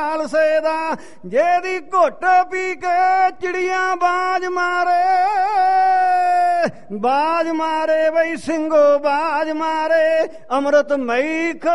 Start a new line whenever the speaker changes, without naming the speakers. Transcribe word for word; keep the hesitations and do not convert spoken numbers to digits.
ਖਾਲਸੇ ਦਾ ਜਿਹਦੀ ਘੁੱਟ ਪੀ ਕੇ ਚਿੜੀਆਂ ਬਾਜ ਮਾਰੇ, ਬਾਜ ਮਾਰੇ ਬਈ ਸਿੰਘੋ ਬਾਜ ਮਾਰੇ, ਅੰਮ੍ਰਿਤ ਮਈ